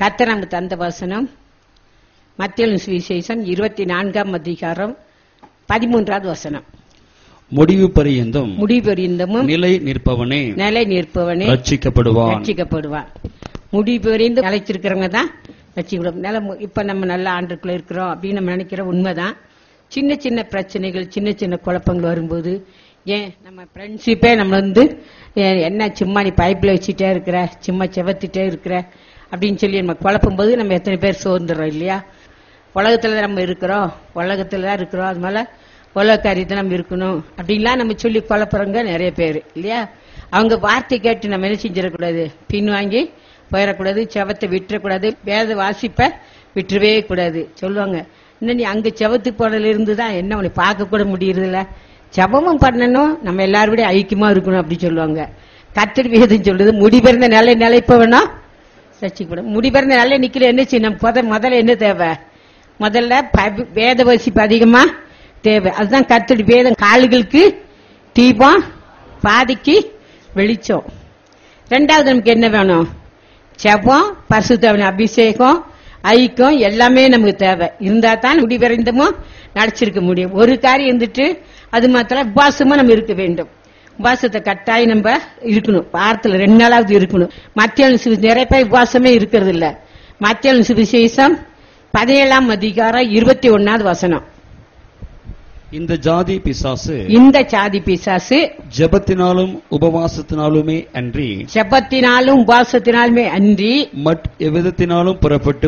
கர்த்தர் நமக்கு தந்த வசனம் மத்தேயு சுவிசேஷம் 24ஆம் அதிகாரம் 13வது வசனம். முடிவு பரியந்தமும் நிலை நிற்பவனே ரட்சிக்கப்படுவான். முடிவு பரியந்தம் நிலைச்சிருக்கிறவங்க தான் ரட்சிக்கப்படும். இப்ப நம்ம நல்ல ஆண்டுக்குள்ள இருக்கிறோம் அப்படின்னு நம்ம நினைக்கிற உண்மைதான். சின்ன சின்ன பிரச்சனைகள், சின்ன சின்ன குழப்பங்கள் வரும்போது, ஏன் நம்ம ஃப்ரெண்ட்ஷிப்பே நம்ம என்ன சும்மா நீ பைப்பில் வச்சுட்டே இருக்கிற, சும்மா செவத்திட்டே இருக்கிற அப்படின்னு சொல்லி நம்ம குழப்பும் போது நம்ம எத்தனை பேர் சோர்ந்துடுறோம் இல்லையா? உலகத்துல தான் நம்ம இருக்கிறோம், அது மேல உலக காரியத்தை நம்ம இருக்கணும் அப்படின்லாம் நம்ம சொல்லி குழப்பறவங்க நிறைய பேர் இல்லையா? அவங்க வார்த்தை கேட்டு நம்ம என்ன செஞ்சிடக்கூடாது, பின்வாங்கி போயிடக்கூடாது, செவத்தை விட்டுறக்கூடாது, வேத வாசிப்ப விட்டுறவே கூடாது. சொல்லுவாங்க, இன்னும் நீ அங்க செவத்துக்கு போனதுல இருந்துதான் என்ன உன்னை பார்க்க கூட முடியறதில்ல, ஜெபமும் பண்ணணும், நம்ம எல்லாரோட ஐக்கியமா இருக்கணும் அப்படி சொல்லுவாங்க. கர்த்தர் வேதம் சொல்றது முடிபெறந்த நிலைப்பவனா ரட்சிக்கப்படும். முடிபெறந்த நிலை நிக்கல என்ன செய்யணும்? முதல்ல என்ன தேவை? முதல்ல வேத வாசிப்பு அதிகமா தேவை. அதுதான் கர்த்தர் வேதம் கால்களுக்கு தீபம், பாதிக்கு வெளிச்சம். ரெண்டாவது நமக்கு என்ன வேணும்? ஜெபம், பரிசுத்த அபிஷேகம், ஐக்கியம் எல்லாமே நமக்கு தேவை. இருந்தா தான் முடிவரைந்தமும் நடிச்சிருக்க முடியும். ஒரு காரியம் இருந்துட்டு அது மாத்திரம் உபாசமா நம்ம இருக்க வேண்டும். உபாசத்தை கட்டாயம் நம்ம இருக்கணும். வாரத்துல 2 நாளாவது இருக்கணும். மத்தேயு நிறைய பேர் உபாசமே இருக்கிறது இல்ல. மத்தேயு சுவிசேஷம் 17ஆம் அதிகாரம் 21வது வசனம். இந்த ஜாதி பிசாசு ஜெபத்தினாலும் உபவாசத்தினாலுமே அன்றி மற்ற எவ்விதத்தினாலும் புறப்பட்டு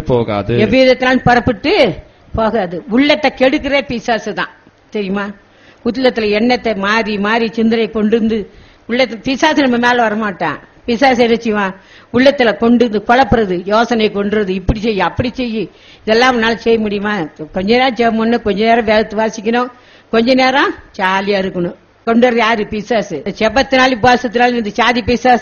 போகாது. உள்ளத்தை கெடுக்கிற பிசாசு தான் தெரியுமா? உள்ளத்துல எண்ணத்தை மாறி மாறி சிந்தனை கொண்டு வந்து உள்ளத்துல பிசாசு நம்ம மேல வரமாட்டான். பிசாசு எரிச்சுவான் உள்ளத்துல கொண்டு வந்து குழப்புறது, யோசனை கொண்டுறது, இப்படி செய்ய அப்படி செய்ய, இதெல்லாம் உன்னால செய்ய முடியுமா? கொஞ்ச நேரம் ஜெபம் பண்ணணும், கொஞ்ச நேரம் வேதத்தை வாசிக்கணும், கொஞ்ச நேரம் ஜாலியா இருக்கணும். கொண்டு வர யாரு? பிசாசு. ஜெபத்தினாலும் உபவாசத்தினாலும் இந்த ஜாதி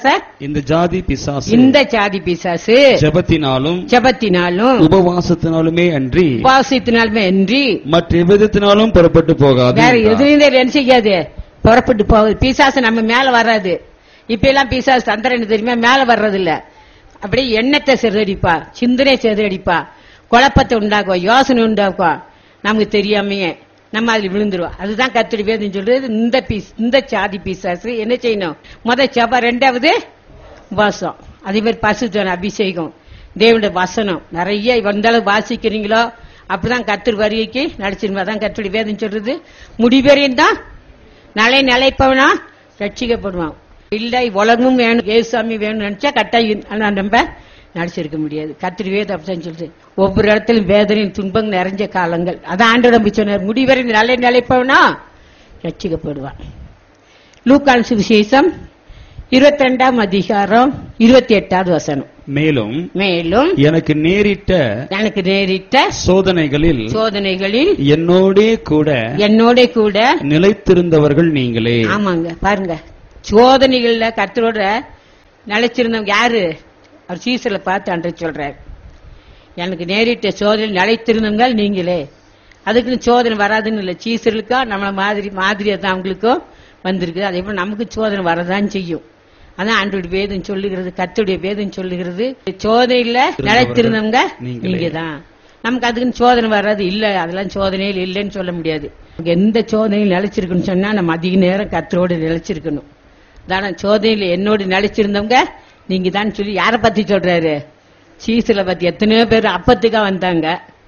பிசாசு ஜெபத்தினாலும் உபவாசத்தினாலுமே அன்றி மற்ற எவ்விதத்தினாலும் புறப்பட்டு போகாது. வேற எதுவும் என்ன செய்யாது, புறப்பட்டு போகாது. பிசாசு நம்ம மேல வராது. இப்ப எல்லாம் பிசாசு தந்திரம் தெரியுமா? மேல வர்றது இல்ல. அப்படியே எண்ணத்தை சிதறடிப்பா, சிந்தனை சிதறடிப்பா, குழப்பத்தை உண்டாக்குவா, யோசனை உண்டாக்குவா. நமக்கு தெரியாமையே நம்ம அதுல விழுந்துருவோம். அதுதான் கர்த்தருடைய வேதம் சொல்றது. இந்த சாதி பிசாசு என்ன செய்யணும்? ஜெபம், ரெண்டாவது உபவாசம், அதே மாதிரி பரிசுத்த அபிஷேகம், தேவனுடைய வசனம் நிறைய வந்தாலும் வாசிக்கிறீங்களோ அப்படிதான் கர்த்தர் வருகைக்கு நடிச்சிருந்தா தான் கர்த்தருடைய வேதம் சொல்றது. முடிவரையும் தான் நிலைப்பவனா ரட்சிக்கப்படுவான். இல்ல உலகமும் வேணும், ஏசுசாமி வேணும்னு நினைச்சா கட்டாயம் நம்ம நடிச்சிருக்க முடியாது. கர்த்தர் வேதம் அப்படின்னு சொல்றது. ஒவ்வொரு இடத்திலும் வேதனையும் துன்பங்கள் நிறைஞ்ச காலங்கள். அதான் ஆண்டவர் நம்பி சொன்னார், முடிவரை நிலைப்பவனா ரட்சிக்கப்படுவான். லூக்கான் சுவிசேஷம் 22ஆம் அதிகாரம் 28வது வசனம். மேலும் எனக்கு நேரிட்ட சோதனைகளில் என்னோடே கூட நிலைத்திருந்தவர்கள் நீங்களே. ஆமாங்க, பாருங்க, சோதனைகள்ல கர்த்தரோட நிலைச்சிருந்தவங்க யாரு? அவர் சீசர்ல பார்த்து அன்று சொல்றாரு, எனக்கு நேரிட்ட சோதனை நிலைத்திருந்தவங்க நீங்களே. அதுக்குன்னு சோதனை வராதுன்னு இல்லை. சீசர்களுக்கா நம்மள மாதிரியா தான் அவங்களுக்கும் வந்திருக்கு. அதே போல நமக்கு சோதனை வரதான் செய்யும். அதான் ஆண்டோட வேதம் சொல்லுகிறது, கர்த்தருடைய வேதம் சொல்லுகிறது, சோதனையில நிலைத்திருந்தவங்க நீங்க தான். நமக்கு அதுக்குன்னு சோதனை வராது இல்ல, அதெல்லாம் சோதனையில் இல்லைன்னு சொல்ல முடியாது. எந்த சோதனையில் நிலைச்சிருக்குன்னு சொன்னா நம்ம அதிக நேரம் கர்த்தரோடு நிலைச்சிருக்கணும். தானே சோதனையில என்னோடு நிலைச்சிருந்தவங்க நீங்க தான் சொல்லி யார பத்தி சொல்றாரு? சீசுல பத்தி. எத்தனையோ பேர் அப்பத்துக்காக வந்தாங்க,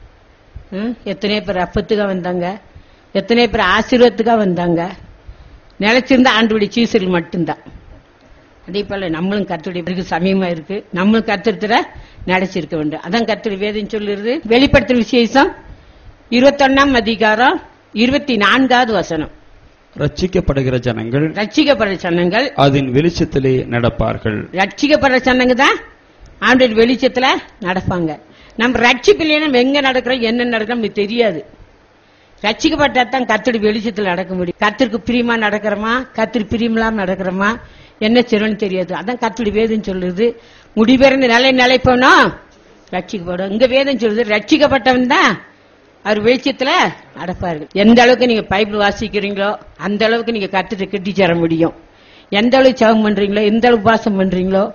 எத்தனையோ பேர் ஆசீர்வாதத்துக்காக வந்தாங்க. நிலைச்சிருந்தா ஆண்டோடைய சீசர்கள் மட்டும்தான். அதே போல நம்மளும் கர்த்தருடைய சமயமா இருக்கு, நம்மளும் கர்த்தத்துல நிலைச்சிருக்க வேண்டும். அதான் கர்த்தருடைய வேதம் சொல்லுறது. வெளிப்படுத்தும் விசேஷம் 21ஆம் அதிகாரம் 24வது வசனம். ரட்சிக்கப்படுகிற ஜனங்கள் அதன் வெளிச்சத்திலே நடப்பார்கள். ரட்சிக்கப்படுற ஜனங்க தான் ஆண்டவர் வெளிச்சத்துல நடப்பாங்க. நம்ம ரட்சிப்பிலே நம்ம எங்க நடக்கிறோம், என்ன நடக்கிறோம் நமக்கு தெரியாது. ரட்சிக்கப்பட்டா தான் கர்த்தருடைய வெளிச்சத்துல நடக்க முடியும். கர்த்தருக்கு பிரியமா நடக்கிறோமா, கர்த்தருக்கு பிரியமில்லாம நடக்கிறோமா, என்ன செய்யணும்னு தெரியாது. அதான் கர்த்தருடைய வேதம் சொல்லுது, முடிவெறந்து நிலைப்பவனா ரட்சிக்கப்படும். இங்க வேதம் சொல்லுது, ரட்சிக்கப்பட்டவன் தான் அவர் வெளிச்சத்துல நடப்பார்கள். எந்த அளவுக்கு நீங்க பைபிள் வாசிக்கிறீங்களோ அந்த அளவுக்கு நீங்க கர்த்தரை கட்டி சேர முடியும். எந்த அளவுக்கு ஜெபம் பண்றீங்களோ, எந்த அளவுக்கு உபவாசம் பண்றீங்களோ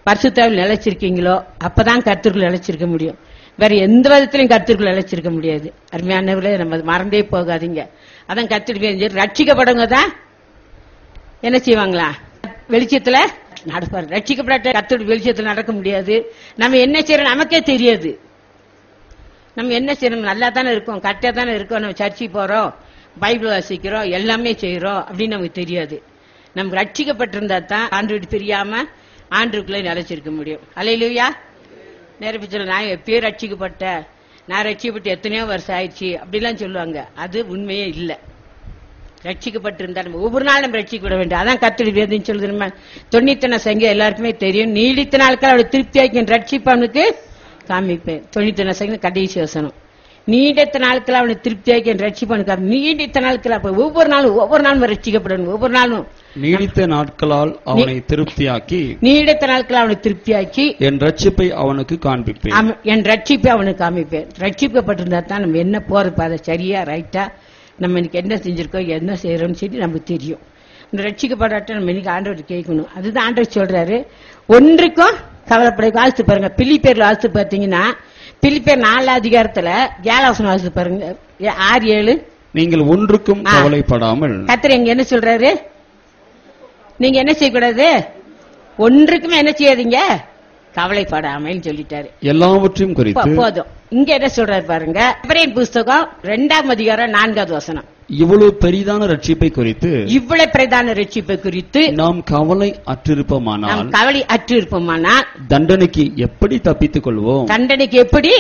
பரிசுத்தாவில் நிலைச்சிருக்கீங்களோ அப்பதான் கர்த்தருக்குள் நிலைச்சிருக்க முடியும். வேற எந்த விதத்திலையும் கர்த்தருக்குள் நிலைச்சிருக்க முடியாது. அருமையானவர்களே, நம்ம மறந்தே போகாதீங்க. அதான் கர்த்தருக்கு ரட்சிக்கப்படவங்க தான் என்ன செய்வாங்களா, வெளிச்சத்துல நடப்பாரு. ரட்சிக்கப்பட்ட கர்த்தருடைய வெளிச்சத்துல நடக்க முடியாது. நம்ம என்ன செய்யறோம் நமக்கே தெரியாது. நம்ம என்ன செய்யணும், நல்லா தானே இருக்கோம், கரெக்டா தானே இருக்கோம், நம்ம சர்ச்சைக்கு போறோம், பைபிள் வாசிக்கிறோம், எல்லாமே செய்யறோம் அப்படின்னு நமக்கு தெரியாது. நம்ம ரட்சிக்கப்பட்டிருந்தா தான் ஆண்டவரை பிரியாம ஆண்டுக்குள்ளே நிலைச்சிருக்க முடியும். அல்லேலூயா. நேரப்பிச்சல நான் எப்பயே ரட்சிக்கப்பட்ட, நான் ரட்சிக்கப்பட்டு எத்தனையோ வருஷம் ஆயிடுச்சு அப்படிலாம் சொல்லுவாங்க. அது உண்மையே இல்லை. ரட்சிக்கப்பட்டிருந்தா நம்ம ஒவ்வொரு நாள் நம்ம ரட்சிக்கப்பட வேண்டும். அதான் கர்த்தருடைய வேதம் சொல்லுது. நம்ம 90 சங்கீதம் எல்லாருக்குமே தெரியும். நீடித்த நாட்கள் அவளை திருப்தியாக்கி ரட்சிப்பவனுக்கு காமிப்பேன். 90 சங்கீதம் கடைசி வசனம். நீடித்த நாட்கள் அவனை திருப்தியாக்கி ரட்சிப்பவனுக்கு. நீடித்த நாட்கள் அப்ப ஒவ்வொரு நாளும் ரட்சிக்கப்படணும். ஒவ்வொரு நாளும் நீடித்த நாட்களால் அவனை திருப்தியாக்கி, நீடித்த நாட்கள் அவனை திருப்தியாக்கி என் ரட்சிப்பை அவனுக்கு காண்பிப்பேன். என் ரட்சிப்பை அவனுக்கு காமிப்பேன். ரட்சிக்கப்பட்டிருந்தா தான் நம்ம என்ன போறது பாதை சரியா ரைட்டா, நம்ம இன்னைக்கு என்ன செஞ்சிருக்கோம், என்ன செய்யறோம்னு சொல்லி நமக்கு தெரியும். இந்த ரட்சிக்கப்படாட்ட நம்ம இன்னைக்கு ஆண்டவர் கேட்கணும். அதுதான் ஆண்டவர் சொல்றாரு, ஒன்றுக்கும் கவலைப்பட. வாழ்த்து பாருங்க, பிலிப்பியர்ல வாழ்த்து பார்த்தீங்கன்னா, பிலிப்பியர் 4 அதிகாரத்துல 7 வாழ்த்து பாருங்க, 6-7. நீங்கள் ஒன்றுக்கும் கவலைப்படாமல். கர்த்தர் எங்க என்ன சொல்றாரு, நீங்க என்ன செய்யக்கூடாது, ஒன்றுக்குமே என்ன செய்யாதீங்க, கவலைப்படாமல் சொல்லிட்டாரு. எல்லாவற்றையும் குறித்து போதும். இங்க என்ன சொல்றாரு பாருங்க, எபிரேயர் புஸ்தகம் 2 அதிகாரம் 4 வசனம். இவ்வளவு பெரிதான ரட்சிப்பை குறித்து, இவ்வளவு பிரதான ரட்சிப்பை குறித்து நாம் கவலை அற்றிருப்போமானால், கவலை அற்றிருப்போமானால் தண்டனைக்கு எப்படி தப்பித்துக் கொள்வோம்? தண்டனைக்கு எப்படி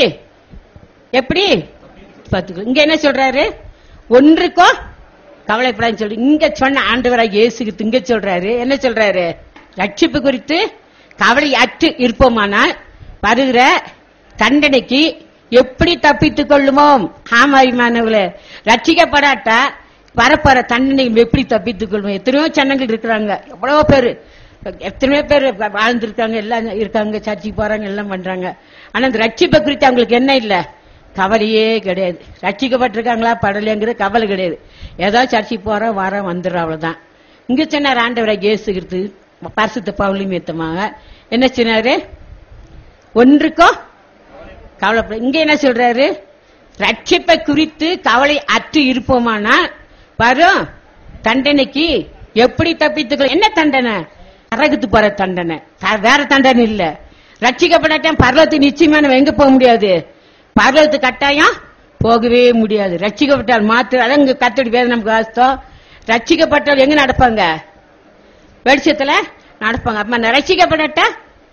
பார்த்துக்கோ. இங்க என்ன சொல்றாரு, ஒன்றுக்கோ கவலைப்படாதுன்னு சொல்லி இங்க சொன்ன ஆண்டவராக இயேசுக்கு இங்க சொல்றாரு. என்ன சொல்றாரு, ரட்சிப்பு குறித்து கவலை அற்று இருப்போமானால் வருகிற தண்டனைக்கு எப்படி தப்பித்துக் கொள்ளுமோம். ஆமாய்மானவர்களே, ரட்சிக்கப்படாட்டா வரப்போற தண்டனை எப்படி தப்பித்துக் கொள்வோம். எத்தனையோ ஜனங்கள் இருக்கிறாங்க, எவ்வளவோ பேரு, எத்தனையோ பேர் வாழ்ந்திருக்காங்க, எல்லாம் இருக்காங்க, சர்ச்சைக்கு போறாங்க, எல்லாம் பண்றாங்க. ஆனா அந்த ரட்சிப்பை குறித்து அவங்களுக்கு என்ன இல்ல, கவலையே கிடையாது. ரட்சிக்கப்பட்டிருக்காங்களா படலைங்கிற கவலை கிடையாது. ஏதோ சர்ச்சைக்கு போறோம் வரோம் வந்துடுறோம், அவ்வளவுதான். இங்க சொன்னார் ஆண்டவராக இயேசுகிறது பரிசுத்த பவுலும் ஏத்தமாக என்ன சொன்னாரு, ஒன்றுக்கோ கவலைப்பட. இங்க என்ன சொல்றாரு, ரட்சிப்பை குறித்து கவலை அற்று இருப்போமானா வரும் தண்டனைக்கு எப்படி தப்பித்துக்கலாம். என்ன தண்டனை, நரகத்து போற தண்டனை, வேற தண்டனை இல்ல. ரட்சிக்கப்படாட்டம் பரலோகத்துக்கு நிச்சயமா நம்ம எங்க போக முடியாது, பரலோகத்துக்கு கட்டாயம் போகவே முடியாது. ரட்சிக்கப்பட்டால் மாத்திரம், அதான் இங்க கர்த்தருடைய வேதம் நமக்கு வாசித்தோம். ரட்சிக்கப்பட்டால் எங்க நடப்பாங்க, வெளிச்சத்துல நடப்பாங்க. அப்ப ரட்சிக்கப்படட்ட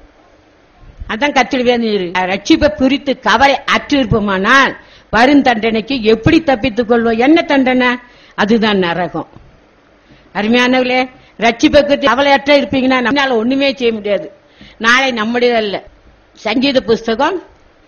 அதான் கர்த்தருடைய வேதம். ரட்சிப்பை குறித்து கவலை அற்று இருப்போமானால் வரும் தண்டனைக்கு எப்படி தப்பித்துக் கொள்வோம். என்ன தண்டனை, அதுதான் நரகம். அருமையானவர்களே, ரட்சிப்பை குறித்து கவலை அற்ற இருப்பீங்கன்னா நம்மளால ஒண்ணுமே செய்ய முடியாது. நாளை நம்முடைய அல்ல. சங்கீத புஸ்தகம்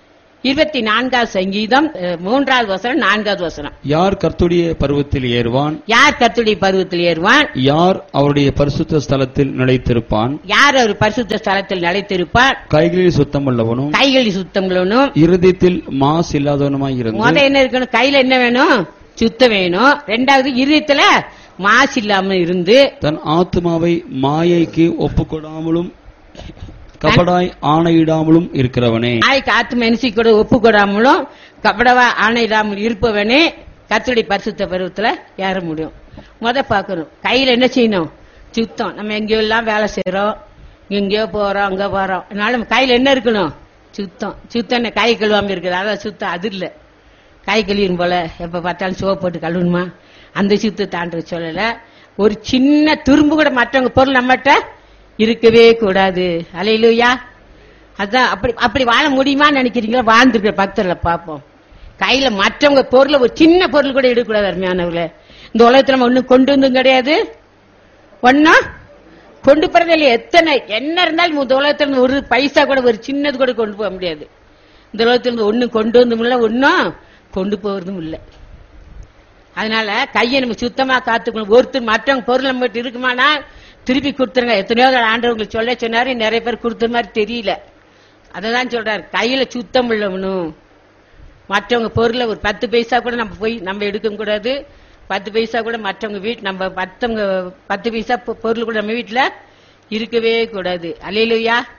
24 சங்கீதம் 3 வசனம் 4 வசனம். யார் கர்த்தருடைய பர்வத்தில் ஏறுவான், யார் கர்த்தருடைய பர்வத்தில் ஏறுவான், யார் அவருடைய பரிசுத்த ஸ்தலத்தில் நிலைத்திருப்பான், யார் அவர் பரிசுத்த ஸ்தலத்தில் நிலைத்திருப்பான், கைகளில் சுத்தமுள்ளவனும் கைகளில் சுத்தமுள்ளவனும் இருதயத்தில் மாசு இல்லாதவனுமாய் இருந்து. முத என்ன இருக்கணும், கையில என்ன வேணும், சுத்தம் வேணும். 2வது இருதயத்துல மாசு இல்லாம இருந்து தன் ஆத்மாவை மாயைக்கு ஒப்புக்கொடாமலும் கபடாய் ஆணையிடாமலும் இருக்கிறவனே. நாய்க்கு ஆத்ம என்சி கூட ஒப்பு கொடாமலும் கபடவா ஆணையிடாமல் இருப்பவனே கர்த்தருடைய பரிசுத்த பருவத்துல ஏற முடியும். முத பாக்கணும், கையில என்ன செய்யணும், சுத்தம். நம்ம எங்கேயோ எல்லாம் வேலை செய்யறோம், எங்கேயோ போறோம், அங்க போறோம், அதனால நம்ம கையில என்ன இருக்கணும், சுத்தம். சுத்தம் கை கழுவாம இருக்குது, அதான் சுத்தம். அது இல்ல கை கழுவிடும் போல எப்ப பார்த்தாலும் சோப்பு போட்டு கழுவணுமா, அந்த சுத்தத்தை ஆண்டு சொல்லல. ஒரு சின்ன துரும்பு கூட மற்றவங்க பொருள் நம்மகிட்ட இருக்கவே கூடாது. அல்லேலூயா. அதான் அப்படி வாழ முடியுமா நினைக்கிறீங்களா, வாழ்ந்துருக்கிற பக்தர்களை பார்ப்போம். கையில மற்றவங்க பொருளை ஒரு சின்ன பொருள் கூட எடுக்கக்கூடாது. அருமையானவர்களே, இந்த உலகத்துல நம்ம ஒன்னும் கொண்டு வந்தும் கிடையாது, ஒன்னும் கொண்டு போறது இல்லையா. எத்தனை என்ன இருந்தாலும் இந்த உலகத்துல ஒரு பைசா கூட ஒரு சின்னது கூட கொண்டு போக முடியாது. இந்த உலகத்துல ஒன்னும் கொண்டு வந்தும் இல்லை, ஒன்னும் கொண்டு போறதும் இல்லை. அதனால கையை நம்ம சுத்தமா காத்துக்கணும். ஒருத்தர் மற்றவங்க பொருள் நம்ம கிட்ட இருக்குமானா திருப்பி கொடுத்துருங்க. எத்தனையோ ஆண்டவங்களுக்கு சொல்ல சொன்னாரு, நிறைய பேர் கொடுத்த மாதிரி தெரியல. அததான் சொல்றாரு, கையில சுத்தம் உள்ளவனும். மற்றவங்க பொருளை ஒரு 10 பைசா கூட நம்ம போய் நம்ம எடுக்க கூடாது. 10 பைசா கூட மற்றவங்க வீட்டு நம்ம 10 பைசா பொருள் கூட நம்ம வீட்டுல இருக்கவே கூடாது. அல்லேலூயா.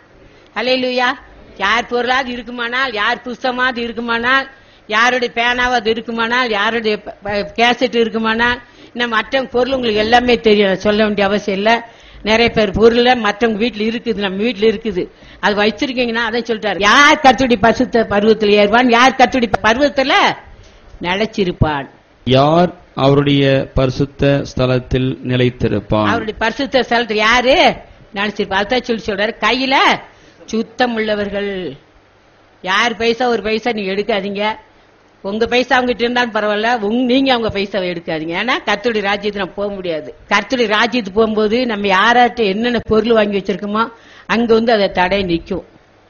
ஹல்லேலூயா. யார் பொருளாவது இருக்குமானால், யார் புஸ்தமாவது இருக்குமானால், யாருடைய பேனாவது இருக்குமானால், யாருடைய கேசட் இருக்குமானால், இன்னும் மற்ற பொருள் உங்களுக்கு எல்லாமே தெரியும், சொல்ல வேண்டிய அவசியம் இல்ல. நிறைய பேர் பொருள் மற்றவங்க வீட்டுல இருக்குது, நம்ம வீட்டுல இருக்குது, அது வச்சிருக்கீங்கன்னா அதான் சொல்லிட்டாரு. யார் கர்த்தருடைய பரிசுத்த பர்வதத்தில் ஏறுவான், யார் கர்த்தருடைய பர்வதத்துல நிலைச்சிருப்பான், யார் அவருடைய பரிசுத்த ஸ்தலத்தில் நிலைத்திருப்பான். அவருடைய பரிசுத்த ஸ்தலத்தில் யாரு நினைச்சிருப்பான். அதான் சொல்லி சொல்றாரு, கையில சுத்தம் உள்ளவர்கள். யார் பைசா ஒரு பைசா நீங்க எடுக்காதீங்க. உங்க பைசா அவங்ககிட்ட இருந்தாலும் பரவாயில்ல, நீங்க அவங்க பைசாவை எடுக்காதீங்க. ஏன்னா கர்த்தருடைய ராஜ்யத்துக்கு நம்ம போக முடியாது. கர்த்தருடைய ராஜ்யத்துக்கு போகும்போது நம்ம யாராட்ட என்னென்ன பொருள் வாங்கி வச்சிருக்கோமோ அங்க வந்து அதை தடை நிற்கும்.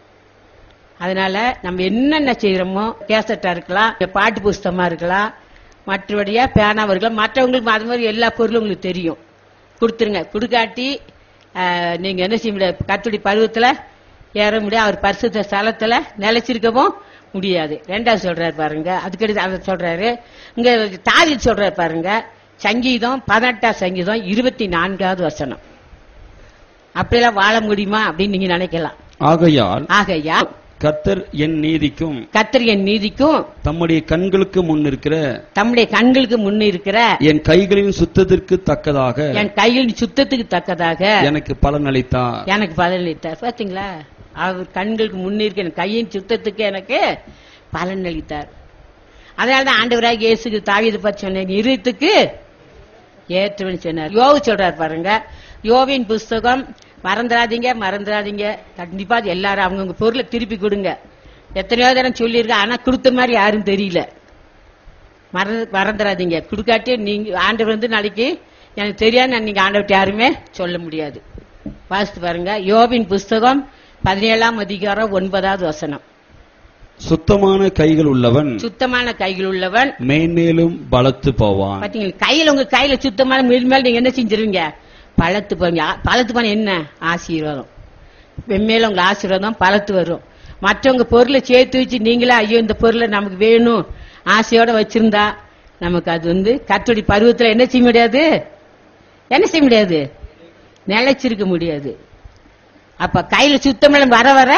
அதனால நம்ம என்னென்ன செய்யறோமோ, கேசட்டா இருக்கலாம், பாட்டு புஸ்தகமா இருக்கலாம், மற்றபடியா பேனாவா இருக்கலாம், மற்றவங்களுக்கு அது மாதிரி எல்லா பொருளும் உங்களுக்கு தெரியும், கொடுத்துருங்க. கொடுக்காட்டி நீங்க என்ன செய்ய முடியாது, கர்த்தருடைய பருவத்துல ஏற முடியாது, அவர் பரிசுத்த ஸ்தலத்துல நிலைச்சிருக்கவும் முடியாது. ரெண்டாவது சொல்றாரு பாருங்க, அதுக்கடுத்து அதை சொல்றாரு இங்க தாவீது சொல்றாரு பாருங்க, சங்கீதம் 18 சங்கீதம் 24வது வசனம். அப்படியெல்லாம் வாழ முடியுமா அப்படின்னு நீங்க நினைக்கலாம். ஆகையால் கர்த்தர் என் நீதிக்கும், கர்த்தர் என் நீதிக்கும், தம்முடைய கண்களுக்கு முன் இருக்கிற, தம்முடைய கண்களுக்கு முன் இருக்கிற என் கைகளின் சுத்தத்திற்கு தக்கதாக, என் கைகளின் சுத்தத்துக்கு தக்கதாக எனக்கு பலன் அளித்தார். எனக்கு பலன் அளித்தார். பாத்தீங்களா, அவர் கண்களுக்கு முன்னிருக்க என் கையின் சுத்தத்துக்கு எனக்கு பலன் அளித்தார். அதனாலதான் ஆண்டவராக இயேசுக்கு தாவீது பற்றி சொன்ன இருத்துக்கு ஏற்றவன் சொன்னார். யோவு சொல்றாரு பாருங்க, யோவின் புஸ்தகம் மறந்துடாதீங்க, கண்டிப்பா எல்லாரும் அவங்கவுங்க பொருளை திருப்பி கொடுங்க. எத்தனையோ தரம் சொல்லியிருக்க, ஆனா கொடுத்த மாதிரி யாரும் தெரியல. மறந்துடாதீங்க, கொடுக்காட்டி நீங்க ஆண்டவர் வந்து நாளைக்கு எனக்கு தெரியாது நீங்க ஆண்டவர்கிட்ட யாருமே சொல்ல முடியாது. வாசித்து பாருங்க, யோபின் புஸ்தகம் 17ஆம் அதிகாரம் 9வது வசனம். சுத்தமான கைகள் உள்ளவன் மேன்மேலும் பலத்து போவான். பாத்தீங்களா, கையில உங்க கையில சுத்தமான மேல் நீங்க என்ன செஞ்சிருவீங்க, பலத்து போவீங்க. பலத்து போன என்ன ஆசீர்வாதம், மென்மேலும் உங்க ஆசீர்வாதம் பலத்து வரும். மற்றவங்க பொருளை சேர்த்து வச்சு நீங்களே ஐயோ இந்த பொருளை நமக்கு வேணும் ஆசையோட வச்சிருந்தா நமக்கு அது வந்து கர்த்தருடைய பருவத்துல என்ன செய்ய முடியாது, நிலைச்சிருக்க முடியாது. அப்ப கையில சுத்தம் வர வர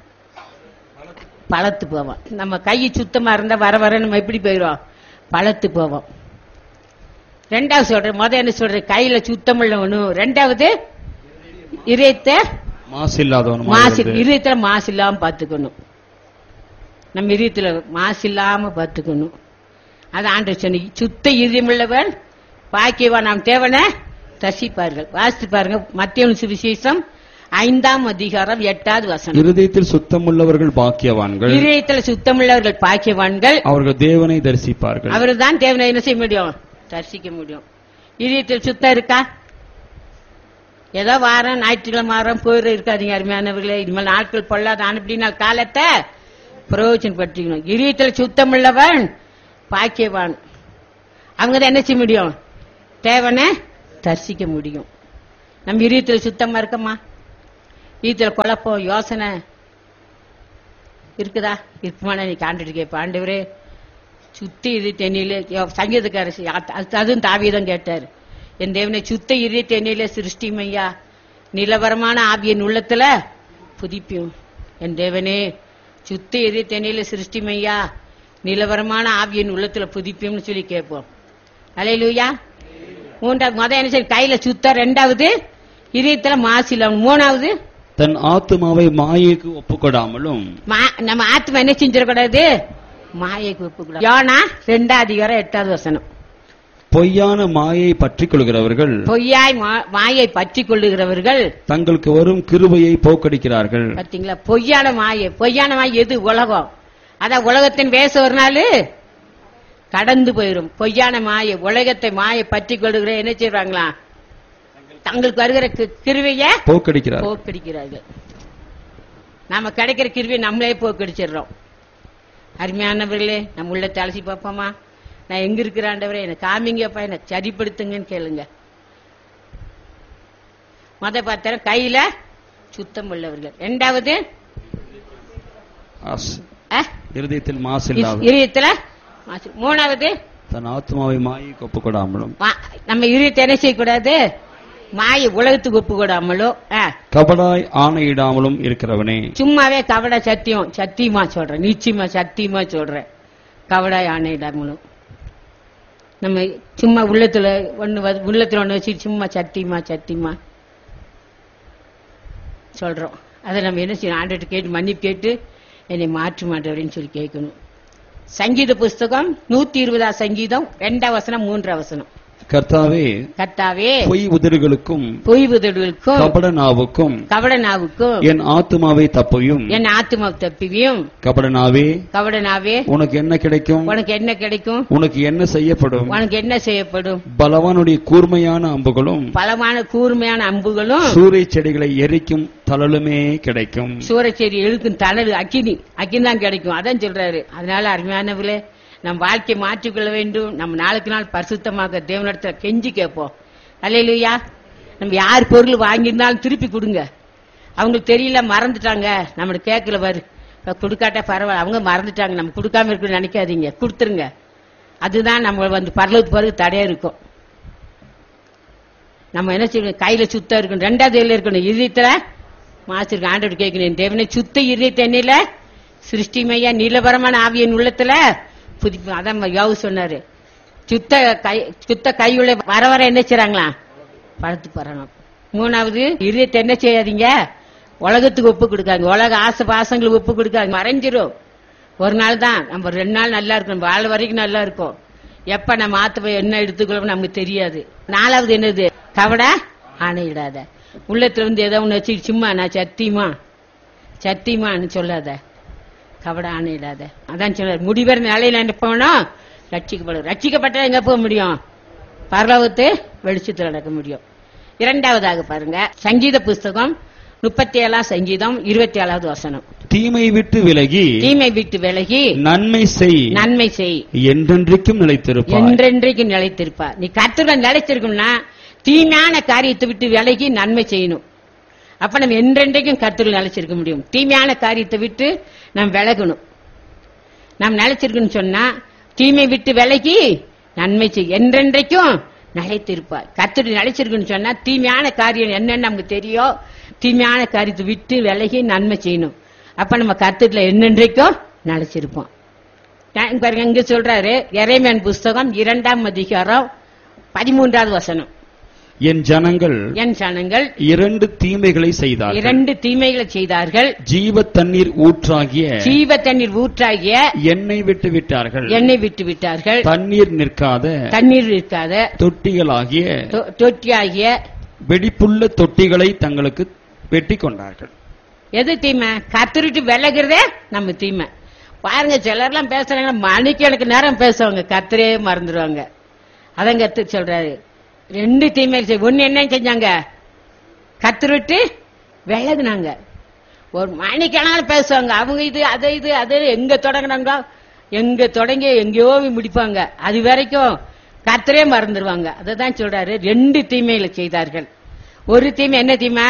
பலத்து போவோம். நம்ம கை சுத்தமா இருந்தா வர வர நம்ம எப்படி போயிடும், பலத்து போவோம். ரெண்டாவது சொல்றேன், என்ன சொல்றேன், கையில சுத்தம் உள்ளவனும், ரெண்டாவது இதயத்துல மாசு இல்லாம பாத்துக்கணும். நம்ம இதயத்துல மாசு இல்லாம பாத்துக்கணும். அது ஆண்டவர் சொன்ன, சுத்த இதயம் உள்ளவன் பாக்கியவான், நாம் தேவனை தரிசிப்பார்கள். வாசித்து பாருங்க, மத்தேயு சுவிசேஷம் 5ஆம் அதிகாரம் 8வது வசனம். இருதயத்தில் சுத்தமுள்ளவர்கள் பாக்கியவான்கள், அவர்கள் தேவனை தரிசிப்பார்கள். அவர்தான் தேவனை என்ன செய்ய முடியும், தரிசிக்க முடியும். இதயத்தில் சுத்தம் இருக்கா? ஏதோ வாரம் ஞாயிற்றுக்கிழமை வாரம் போயிட இருக்காதீங்க அருமையானவர்களே. இனிமேல் நாட்கள் பொல்லாத அனுப்பினா காலத்தை பிரயோஜனப்படுத்திக்கணும். இதயத்தில் சுத்தம் உள்ளவன் பாக்கியவான். அவங்க தான் என்ன செய்ய முடியும், தேவனை தரிசிக்க முடியும். நம்ம இதயத்தில் சுத்தமா இருக்கமா? இதயத்துல குழப்பம் யோசனை இருக்குதா? இருக்குமான நீ காண்டுட்டு கேட்ப, ஆண்டவரே சுத்தி இது தென்னிலே, சங்கீதக்காரசி அதுவும் தாவீதும் கேட்டார், என் தேவனை சுத்த இரு தென்னிலே சிருஷ்டிமையா, நிலவரமான ஆவியின் உள்ளத்துல புதிப்பியும். என் தேவனே சுத்த இரு தென்னிலே சிருஷ்டிமையா, நிலவரமான ஆவியின் உள்ளத்துல புதிப்பியும்னு சொல்லி கேட்போம். அல்லேலூயா. மூன்றாவது என்ன செய்ய, கையில சுத்த. ரெண்டாவது இதயத்துல மாசில. மூணாவது தன் ஆத்மாவை மாயைக்கு ஒப்புக்கொடாமலும். நம்ம ஆத்மா என்ன செஞ்சிடக்கூடாது, மாயைக்கு ஒப்புக்கூடாது. யோனா 2ஆம் அதிகாரம் 8வது வசனம். பொய்யான மாயை பற்றிக் கொள்கிறவர்கள், மாயை பற்றிக் கொள்ளுகிறவர்கள் தங்களுக்கு வரும் கிருபையை போக்கடிக்கிறார்கள். பாத்தீங்களா, பொய்யான மாயை எது, உலகம். அதான் உலகத்தின் வேச ஒரு நாள் கடந்து போயிடும். பொய்யான மாயை, உலகத்தை மாயை பற்றிக் கொள்ளுகிற என்ன செய்வாங்களா, தங்களுக்கு வருகிற கிருபையை போக்கடிக்கிறார்கள். நாம கிடைக்கிற கிருபையை நம்மளே போக்கடிச்சிடறோம். அருமையானவர்களே, நம்ம உள்ளத்தை அலசி பார்ப்போமா? நான் எங்க இருக்கிற ஆண்டவரே எனக்கு காமிங்கப்பா, எனக்கு சரிப்படுத்துங்கன்னு கேளுங்க. பாத்திர கையில சுத்தம் உள்ளவர்கள். ரெண்டாவது இருதயத்தில் மாசு. மூணாவது தன் ஆத்மாவை மாயைக்கு ஒப்புக்கொடாமலும். நம்ம இதயத்தை என்ன செய்யக்கூடாது, மாயை உலகத்துக்கு ஒப்பு கொடாமலோ கபடாய் ஆணையிடாமலும் இருக்கிறவனே. சும்மாவே கபட சத்தியமா சொல்றேன், நிச்சயமா சத்தியமா சொல்றேன். கபடாய் ஆணையிடாமலும் நம்ம சும்மா உள்ளத்துல ஒண்ணு வச்சு சும்மா சத்தியமா சொல்றோம். அதை நம்ம என்ன செய்யணும்? ஆண்டவர்கிட்ட கேட்டு மன்னிப்பு கேட்டு என்னை மாற்று மாட்டவரேன்னு சொல்லி கேட்கணும். சங்கீத புஸ்தகம் 120 சங்கீதம் 2 வசனம் 3 வசனம். கர்த்தாவே பொய் உதடுகளுக்கும் கபட நாவுக்கும் என் ஆத்துமாவை தப்பையும் கபட நாவே உனக்கு என்ன கிடைக்கும்? உனக்கு என்ன செய்யப்படும்? பலவானுடைய கூர்மையான அம்புகளும் சூறை செடிகளை எரிக்கும் தழலுமே கிடைக்கும். சூறை செடி எழுக்கும் தழல் அக்கினி தான் கிடைக்கும். அதான் சொல்றாரு. அதனால அருமையானவர்களே, நம் வாழ்க்கை மாற்றிக்கொள்ள வேண்டும். நம்ம நாளுக்கு நாள் பரிசுத்தமாக தேவனிடத்துல கெஞ்சி கேட்போம். அல்லேலூயா. நம்ம யார் பொருள் வாங்கியிருந்தாலும் திருப்பி கொடுங்க. அவங்களுக்கு தெரியல, மறந்துட்டாங்க, நம்ம கேட்கல பாரு, கொடுக்காட்டா பரவாயில்ல, அவங்க மறந்துட்டாங்க, நம்ம கொடுக்காம இருக்குன்னு நினைக்காதீங்க, கொடுத்துருங்க. அதுதான் நம்ம பரலோகத்துக்கு பிறகு தடையா இருக்கும். நம்ம என்ன செய்யணும்? கையில சுத்தம் இருக்கணும். 2வது இருக்கணும், இதயத்துல மாசிருக்கு. ஆண்டவர் கேட்கணும், தேவனே சுத்த இதயத்தை என்னில சிருஷ்டிமையா நீலபரமான ஆவியின் உள்ளத்துல புதுப்பிக்கும். அதான் யோவு சொன்னாரு, சுத்த கையுள்ள வர என்ன செய்றாங்களா? படுத்து போறாங்க. 3வது, இதயத்தை என்ன செய்யாதீங்க? உலகத்துக்கு ஒப்பு கொடுக்காங்க. உலக ஆசை பாசங்களுக்கு ஒப்பு கொடுக்காங்க. மறைஞ்சிரும். ஒரு நாள் தான், நம்ம 2 நாள் நல்லா இருக்கும், வாழ வரைக்கும் நல்லா இருக்கும். எப்ப நம்ம ஆத்து என்ன எடுத்துக்கொள்ள நமக்கு தெரியாது. 4வது என்னது? கவட ஆணையிடாத. உள்ளத்துல ஏதோ ஒண்ணு வச்சு சும்மா நான் சத்தியமான்னு சொல்லாத. கபட ஆணையிடாத. அதான் சொல்ற, முடிவர நிலையில போனோம் ரட்சிக்கப்பட்ட எங்க போக முடியும்? பரலோகத்து வெளிச்சத்தில் நடக்க முடியும். 2வதாக பாருங்க, சங்கீத புஸ்தகம் 37 சங்கீதம் 27வது வசனம். தீமை விட்டு விலகி நன்மை செய் என்றென்றைக்கும் நிலைத்திருப்பார். நீ கர்த்தருடன் நிலைத்திருக்கும்னா தீமையான காரியத்தை விட்டு விலகி நன்மை செய்யணும். அப்ப நம்ம என்றென்றைக்கும் கர்த்தருடன் நிலைச்சிருக்க முடியும். தீமையான காரியத்தை விட்டு நாம் விலகணும். நாம் நிலைச்சிருக்கணும் சொன்னா தீமை விட்டு விலகி நன்மை செய் என்றென்றைக்கும் நிலைத்திருப்பார். கர்த்தருடன் நிலைச்சிருக்குன்னு சொன்னா தீமையான காரியம் என்னன்னு நமக்கு தெரியும். தீமையான காரியத்தை விட்டு விலகி நன்மை செய்யணும். அப்ப நம்ம கர்த்தருல என்னென்றைக்கும் நிலைச்சிருப்போம். பாருங்க, இங்க சொல்றாரு, எரேமியாவின் புஸ்தகம் 2ஆம் அதிகாரம் 13வது வசனம். என் ஜனங்கள் 2 தீமைகளை செய்தார்கள். ஜீவ தண்ணீர் ஊற்றாகிய என்னை விட்டு விட்டார்கள். தண்ணீர் நிற்காத தொட்டியாகிய வெடிப்புள்ள தொட்டிகளை தங்களுக்கு வெட்டி கொண்டார்கள். எது தீமை? கர்த்தருக்கு விலகிறதே நம்ம தீமை. பாருங்க, சிலர்லாம் பேசுறாங்க, மணிக்கு எனக்கு நேரம் பேசுவாங்க, கர்த்தரே மறந்துடுவாங்க. அதான் கர்த்தர் சொல்றாரு, 2 தீமை. ஒண்ணு என்ன செஞ்சாங்க? கர்த்தர் விட்டு விலகுனாங்க. ஒரு மணிக்கணக்கில் பேசுவாங்க, அவங்க இது அதை எங்க தொடங்கினாங்க, தொடங்கி எங்கேயோ முடிப்பாங்க. அது வரைக்கும் கர்த்தரே மறந்துடுவாங்க. அததான் சொல்றாரு, 2 தீமையில செய்தார்கள். ஒரு தீமை என்ன தீமை?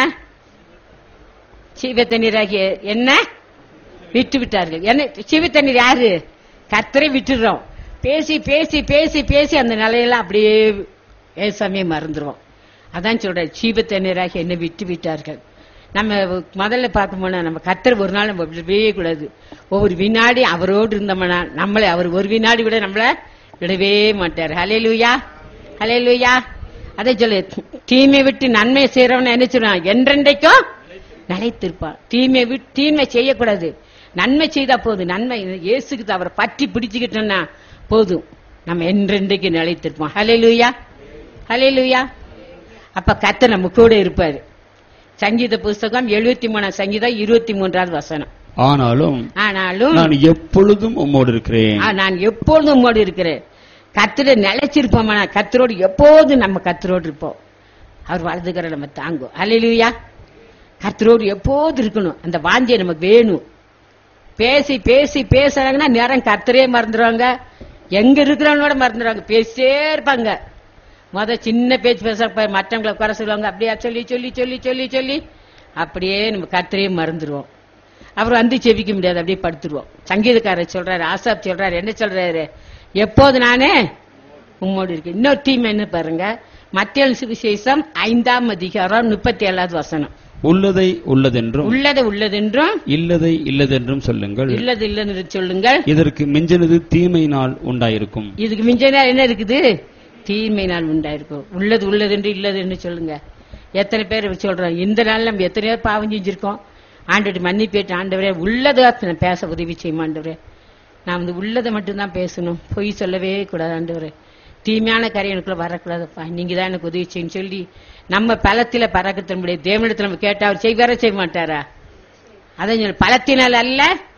ஜீவ தண்ணீராகிய என்ன விட்டு விட்டார்கள். என்ன ஜீவ தண்ணீர்? யாரு? கர்த்தரை விட்டுடுறோம். பேசி பேசி பேசி பேசி அந்த நிலையெல்லாம் அப்படியே ஏசாமியை மறந்துடுவோம். அதான் சொல்ற, ஜீவ தண்ணீராகி என்ன விட்டு விட்டார்கள். நம்ம முதல்ல பார்க்கணும்னா நம்ம கர்த்தர் ஒரு நாள் நம்ம விடவே கூடாது. ஒவ்வொரு வினாடி அவரோடு இருந்தோம்னா நம்மளை அவர் ஒரு வினாடி விட நம்மள விடவே மாட்டார். ஹல்லேலூயா, ஹல்லேலூயா. அதை சொல்லு, தீமை விட்டு நன்மை செய்யறவன என்ன சொல்றான்? என்றென்றைக்கும் நிலைத்திருப்பான். தீமை செய்யக்கூடாது, நன்மை செய்தா போதும். நன்மை இயேசுக்கு அவரை பற்றி பிடிச்சுக்கிட்டோம்னா போதும், நம்ம என்றென்றைக்கு நிலைத்திருப்போம். ஹல்லேலூயா, ஹல்லேலூயா. அப்ப கர்த்தர் நம்ம கூட இருப்பாரு. சங்கீத புஸ்தகம் 73 சங்கீதம் 23வது வசனம். ஆனாலும் நான் எப்பொழுதும் உம்மோடு இருக்கிறேன். கர்த்தரை நிலைச்சிருப்போம். கர்த்தரோடு எப்போதும் நம்ம கர்த்தரோடு இருப்போம். அவர் வலதுகரை நம்ம தாங்கும். ஹல்லேலூயா. கர்த்தரோடு எப்போது இருக்கணும், அந்த வாஞ்சை நமக்கு வேணும். பேசி பேசி பேசுறாங்கன்னா நேரம் கர்த்தரே மறந்துடுவாங்க, எங்க இருக்கிறவங்களோட மறந்துடுவாங்க. பேசிட்டே இருப்பாங்க. சின்ன பேச்சு பேச மற்றவங்களை குறை சொல்லுவாங்க. அப்படியே சொல்லி சொல்லி சொல்லி சொல்லி சொல்லி அப்படியே நம்ம கர்த்தரே மறந்துடுவோம். அப்புறம் செவிக்க முடியாது, அப்படியே படுத்துருவோம். சங்கீதக்காரர் சொல்றாரு, ஆசாப் சொல்றாரு, என்ன சொல்றாரு? எப்போது நானே உம்மோடு இருக்கேன். இன்னொரு தீமை என்ன பாருங்க, மத்தேயு சுவிசேஷம் 5ஆம் அதிகாரம் 37வது வசனம். உள்ளதை உள்ளதென்றும் உள்ளதை உள்ளதென்றும் இல்லதை இல்லதென்றும் சொல்லுங்கள். இல்லது இல்லது சொல்லுங்கள். இதற்கு மிஞ்சினது தீமையினால் உண்டாயிருக்கும். இதுக்கு மிஞ்சினா என்ன இருக்குது? தீமையினால் உண்டாயிருக்கும். உள்ளது உள்ளதென்று இல்லது என்று சொல்லுங்க. எத்தனை பேர் சொல்றோம்? இந்த நாள் நம்ம எத்தனையோ பாவம் செஞ்சிருக்கோம். ஆண்டவரை மன்னிப்பேற்று ஆண்டவரே உள்ளதை பேச உதவி செய்யும் ஆண்டவரே. நான் வந்து உள்ளதை மட்டும்தான் பேசணும், பொய் சொல்லவே கூடாது ஆண்டவரே. தீமையான காரியம் எனக்குள்ள வரக்கூடாதுப்பா, நீங்க தான் எனக்கு உதவி செய்யும் சொல்லி நம்ம பலத்தில பறக்கத்த முடியாது. தேவனிடத்தில் நம்ம கேட்டா அவர் செய்வாரா செய்ய மாட்டாரா? அதான் பலத்தினால் அல்ல